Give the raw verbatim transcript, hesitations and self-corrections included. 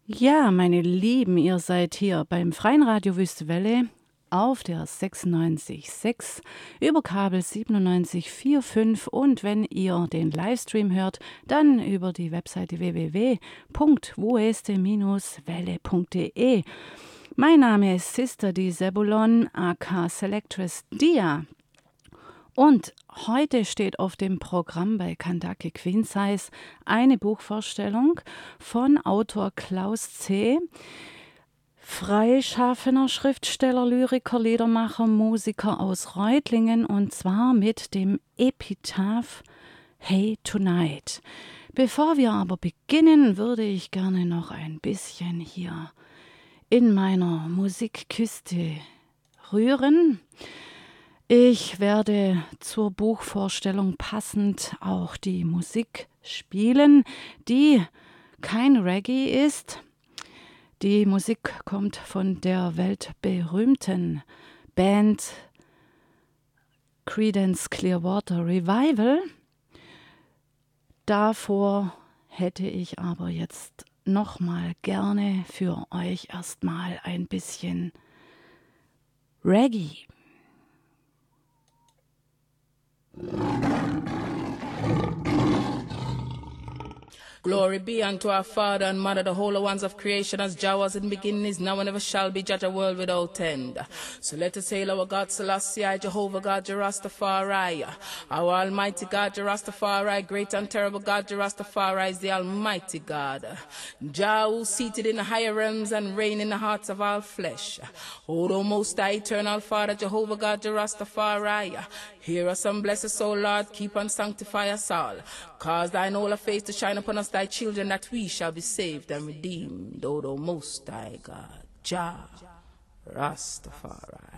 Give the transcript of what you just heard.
Ja, meine Lieben, ihr seid hier beim Freien Radio Wüstewelle auf der sechsundneunzig Komma sechs, über Kabel siebenundneunzig Komma fünfundvierzig und wenn ihr den Livestream hört, dann über die Webseite w w w punkt wueste welle punkt de. Mein Name ist Sister Di Sebulon, aka Selectress Dia. Und heute steht auf dem Programm bei Kandake Queen Size eine Buchvorstellung von Autor Klaus C., freischaffener Schriftsteller, Lyriker, Liedermacher, Musiker aus Reutlingen, und zwar mit dem Epitaph Hey Tonight. Bevor wir aber beginnen, würde ich gerne noch ein bisschen hier in meiner Musikkiste rühren. Ich werde zur Buchvorstellung passend auch die Musik spielen, die kein Reggae ist. Die Musik kommt von der weltberühmten Band Creedence Clearwater Revival. Davor hätte ich aber jetzt nochmal gerne für euch erstmal ein bisschen Reggae. Glory be unto our Father and Mother, the holy ones of creation, as Jah was in the beginning, is now and ever shall be, judge a world without end. So let us hail our God Selassie, Jehovah God, Jah Rastafari. Our Almighty God, Jah Rastafari, great and terrible God, Jah Rastafari is the Almighty God. Jah, who seated in the higher realms and reign in the hearts of all flesh. O thou most high, eternal Father, Jehovah God, Jah Rastafari. Hear us and bless us, O Lord, keep and sanctify us all. Cause thine holy face to shine upon us, thy children, that we shall be saved and redeemed, O thou most high God, Jah Rastafari.